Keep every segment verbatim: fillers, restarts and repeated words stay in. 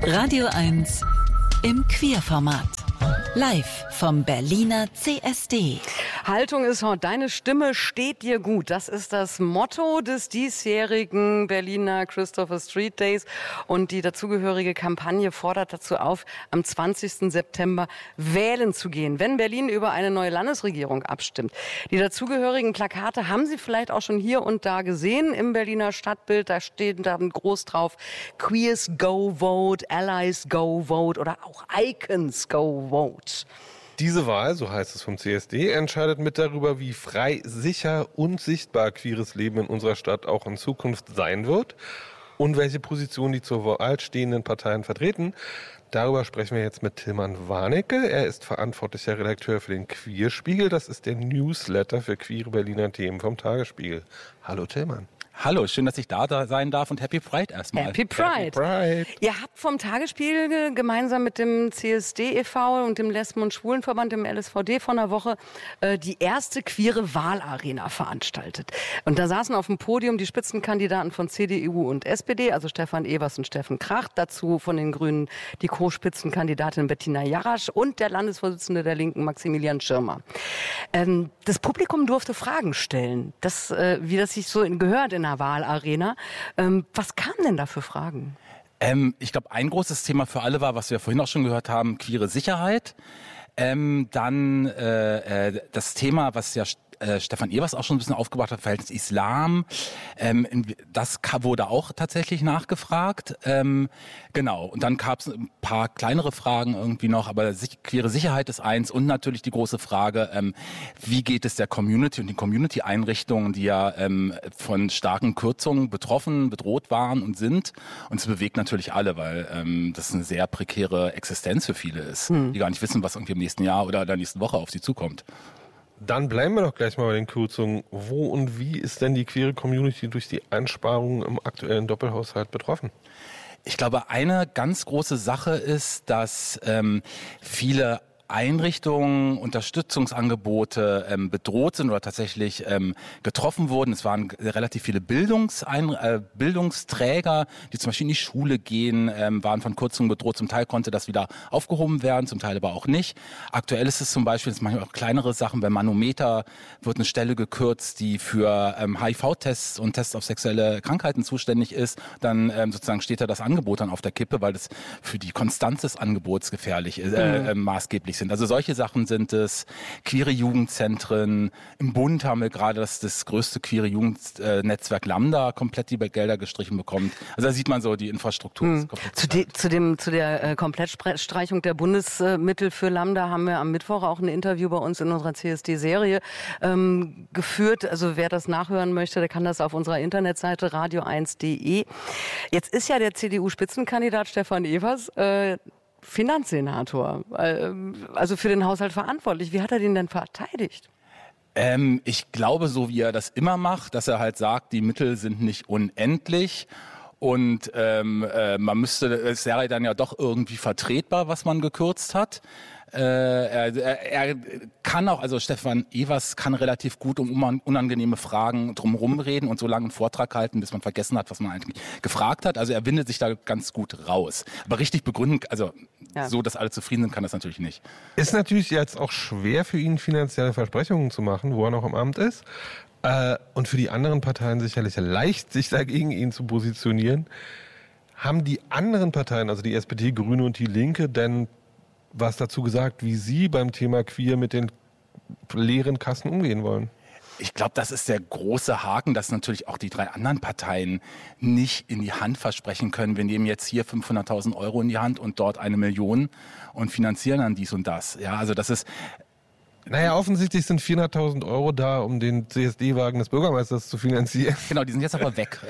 Radio eins im Queerformat. Live vom Berliner C S D. Haltung ist Hot, deine Stimme steht dir gut. Das ist das Motto des diesjährigen Berliner Christopher Street Days. Und die dazugehörige Kampagne fordert dazu auf, am zwanzigsten September wählen zu gehen, wenn Berlin über eine neue Landesregierung abstimmt. Die dazugehörigen Plakate haben Sie vielleicht auch schon hier und da gesehen im Berliner Stadtbild. Da steht dann groß drauf: Queers go vote, Allies go vote oder auch Icons go vote. Diese Wahl, so heißt es vom C S D, entscheidet mit darüber, wie frei, sicher und sichtbar queeres Leben in unserer Stadt auch in Zukunft sein wird und welche Position die zur Wahl stehenden Parteien vertreten. Darüber sprechen wir jetzt mit Tilman Warnecke. Er ist verantwortlicher Redakteur für den Queerspiegel. Das ist der Newsletter für queere Berliner Themen vom Tagesspiegel. Hallo Tilman. Hallo, schön, dass ich da, da sein darf und Happy Pride erstmal. Happy Pride. Happy Pride. Ihr habt vom Tagesspiegel gemeinsam mit dem C S D e V und dem Lesben- und Schwulenverband, dem L S V D, vor einer Woche äh, die erste queere Wahlarena veranstaltet. Und da saßen auf dem Podium die Spitzenkandidaten von C D U und S P D, also Stefan Evers und Steffen Kracht, dazu von den Grünen die Co-Spitzenkandidatin Bettina Jarasch und der Landesvorsitzende der Linken Maximilian Schirmer. Ähm, das Publikum durfte Fragen stellen, das, äh, wie das sich so gehört in der Wahlarena. Ähm, was kamen denn da für Fragen? Ähm, ich glaube, ein großes Thema für alle war, was wir vorhin auch schon gehört haben, queere Sicherheit. Ähm, dann äh, äh, das Thema, was ja äh, Stefan Evers auch schon ein bisschen aufgebracht hat, Verhältnis Islam. Ähm, das wurde auch tatsächlich nachgefragt. Ähm, genau. Und dann gab es ein paar kleinere Fragen irgendwie noch, aber sich, queere Sicherheit ist eins und natürlich die große Frage, ähm, wie geht es der Community und den Community-Einrichtungen, die ja ähm, von starken Kürzungen betroffen, bedroht waren und sind. Und es bewegt natürlich alle, weil ähm, das eine sehr prekäre Existenz für viele ist, hm. die gar nicht wissen, was irgendwie im nächsten Jahr oder der nächsten Woche auf sie zukommt. Dann bleiben wir doch gleich mal bei den Kürzungen. Wo und wie ist denn die queere Community durch die Einsparungen im aktuellen Doppelhaushalt betroffen? Ich glaube, eine ganz große Sache ist, dass ähm, viele Einrichtungen, Unterstützungsangebote ähm, bedroht sind oder tatsächlich ähm, getroffen wurden. Es waren relativ viele Bildungsein- äh, Bildungsträger, die zum Beispiel in die Schule gehen, ähm, waren von Kürzungen bedroht. Zum Teil konnte das wieder aufgehoben werden, zum Teil aber auch nicht. Aktuell ist es zum Beispiel, es manchmal auch kleinere Sachen, beim Manometer wird eine Stelle gekürzt, die für ähm, H I V-Tests und Tests auf sexuelle Krankheiten zuständig ist. Dann ähm, sozusagen steht da das Angebot dann auf der Kippe, weil das für die Konstanz des Angebots gefährlich ist, äh, äh, maßgeblich sind. Also solche Sachen sind es. Queere Jugendzentren. Im Bund haben wir gerade das, das größte queere Jugendnetzwerk Lambda komplett die Gelder gestrichen bekommt. Also da sieht man so, die Infrastruktur hm. ist komplett zu, de, zu, dem, zu der äh, Komplettstreichung der Bundesmittel für Lambda haben wir am Mittwoch auch ein Interview bei uns in unserer C S D-Serie ähm, geführt. Also wer das nachhören möchte, der kann das auf unserer Internetseite radio eins punkt de. Jetzt ist ja der C D U-Spitzenkandidat Stefan Evers äh, Finanzsenator, also für den Haushalt verantwortlich. Wie hat er den denn verteidigt? Ähm, ich glaube, so wie er das immer macht, dass er halt sagt, die Mittel sind nicht unendlich. Und ähm, äh, man müsste, es wäre dann ja doch irgendwie vertretbar, was man gekürzt hat. Äh, er, er kann auch, also Stefan Evers kann relativ gut um unangenehme Fragen drumherum reden und so lange einen Vortrag halten, bis man vergessen hat, was man eigentlich gefragt hat. Also er windet sich da ganz gut raus. Aber richtig begründen, also ja. so, dass alle zufrieden sind, kann das natürlich nicht. Ist natürlich jetzt auch schwer für ihn, finanzielle Versprechungen zu machen, wo er noch im Amt ist. Äh, und für die anderen Parteien sicherlich leicht, sich dagegen ihn zu positionieren. Haben die anderen Parteien, also die S P D, Grüne und die Linke, denn was dazu gesagt, wie sie beim Thema Queer mit den leeren Kassen umgehen wollen? Ich glaube, das ist der große Haken, dass natürlich auch die drei anderen Parteien nicht in die Hand versprechen können. Wir nehmen jetzt hier fünfhunderttausend Euro in die Hand und dort eine Million und finanzieren dann dies und das. Ja, also das ist... Naja, offensichtlich sind vierhunderttausend Euro da, um den C S D-Wagen des Bürgermeisters zu finanzieren. Genau, die sind jetzt aber weg.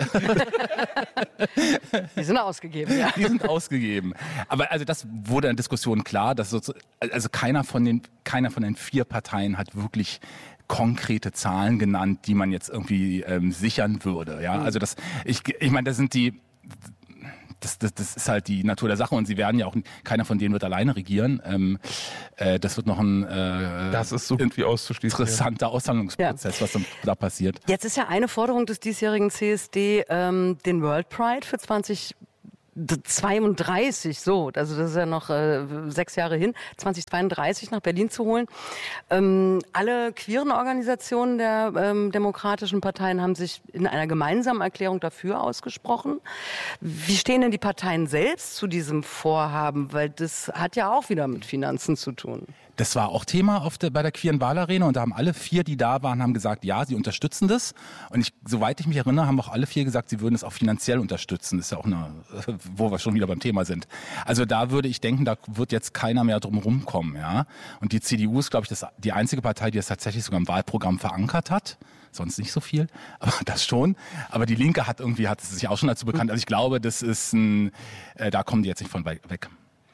Die sind ausgegeben, ja. Die sind ausgegeben. Aber also das wurde in Diskussionen klar, dass so, also keiner von den, keiner von den vier Parteien hat wirklich konkrete Zahlen genannt, die man jetzt irgendwie ähm, sichern würde. Ja, also das, ich, ich meine, das sind die. Das, das, das ist halt die Natur der Sache und sie werden ja auch, keiner von denen wird alleine regieren. Ähm, äh, das wird noch ein äh, das ist so gut wie auszuschließen, interessanter Aushandlungsprozess, ja. was da passiert. Jetzt ist ja eine Forderung des diesjährigen C S D, ähm, den World Pride für zwanzig zweiunddreißig, so, also das ist ja noch äh, sechs Jahre hin, zwanzig zweiunddreißig nach Berlin zu holen. Ähm, alle queeren Organisationen der ähm, demokratischen Parteien haben sich in einer gemeinsamen Erklärung dafür ausgesprochen. Wie stehen denn die Parteien selbst zu diesem Vorhaben? Weil das hat ja auch wieder mit Finanzen zu tun. Das war auch Thema auf der, bei der queeren Wahlarena und da haben alle vier, die da waren, haben gesagt, ja, sie unterstützen das. Und ich, soweit ich mich erinnere, haben auch alle vier gesagt, sie würden es auch finanziell unterstützen. Das ist ja auch eine, wo wir schon wieder beim Thema sind. Also da würde ich denken, da wird jetzt keiner mehr drum rumkommen, ja. Und die C D U ist, glaube ich, das, die einzige Partei, die das tatsächlich sogar im Wahlprogramm verankert hat. Sonst nicht so viel, aber das schon. Aber die Linke hat irgendwie, hat es sich auch schon dazu bekannt. Also ich glaube, das ist ein, äh, da kommen die jetzt nicht von weg.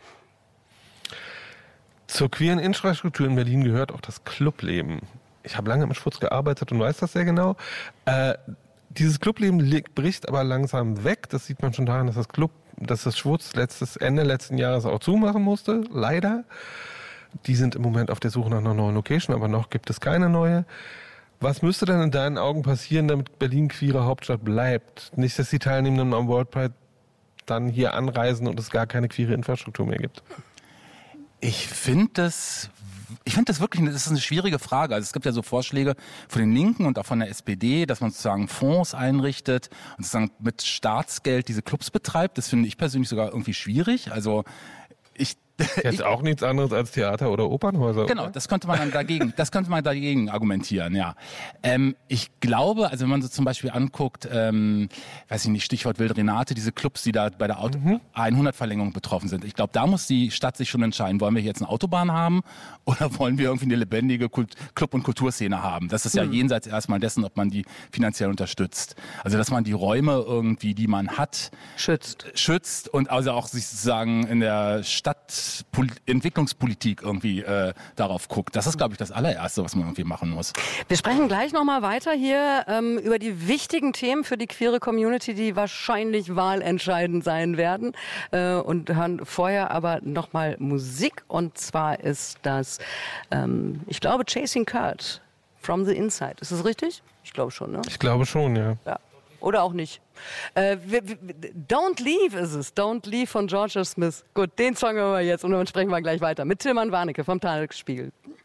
Zur queeren Infrastruktur in Berlin gehört auch das Clubleben. Ich habe lange im Schwutz gearbeitet und weiß das sehr genau. Äh, dieses Clubleben liegt, bricht aber langsam weg. Das sieht man schon daran, dass das Club, dass das Schwutz letztes, Ende letzten Jahres auch zumachen musste, leider. Die sind im Moment auf der Suche nach einer neuen Location, aber noch gibt es keine neue. Was müsste denn in deinen Augen passieren, damit Berlin queere Hauptstadt bleibt? Nicht, dass die Teilnehmenden am World Pride dann hier anreisen und es gar keine queere Infrastruktur mehr gibt. Ich finde das, ich finde das wirklich, das ist eine schwierige Frage. Also es gibt ja so Vorschläge von den Linken und auch von der S P D, dass man sozusagen Fonds einrichtet und sozusagen mit Staatsgeld diese Clubs betreibt. Das finde ich persönlich sogar irgendwie schwierig. Also ich Jetzt auch nichts anderes als Theater oder Opernhäuser. Genau, oder? das könnte man dann dagegen, das könnte man dagegen argumentieren, ja. Ähm, ich glaube, also wenn man so zum Beispiel anguckt, ähm, weiß ich nicht, Stichwort Wilde Renate, diese Clubs, die da bei der Auto- Mhm. hundert-Verlängerung betroffen sind. Ich glaube, da muss die Stadt sich schon entscheiden, wollen wir jetzt eine Autobahn haben oder wollen wir irgendwie eine lebendige Kult- Club- und Kulturszene haben? Das ist ja Mhm. jenseits erstmal dessen, ob man die finanziell unterstützt. Also, dass man die Räume irgendwie, die man hat, Schützt. schützt und also auch sich sozusagen in der Stadt Pol- Entwicklungspolitik irgendwie äh, darauf guckt. Das ist, glaube ich, das allererste, was man irgendwie machen muss. Wir sprechen gleich nochmal weiter hier ähm, über die wichtigen Themen für die queere Community, die wahrscheinlich wahlentscheidend sein werden. Äh, und hören vorher aber nochmal Musik. Und zwar ist das, ähm, ich glaube, Chasing Kurt, From the Inside. Ist das richtig? Ich glaube schon, ne? Ich glaube schon, ja. Ja. Oder auch nicht. Äh, wir, wir, Don't Leave ist es. Don't Leave von Georgia Smith. Gut, den Song hören wir jetzt und dann sprechen wir gleich weiter mit Tilman Warnecke vom Tagesspiegel.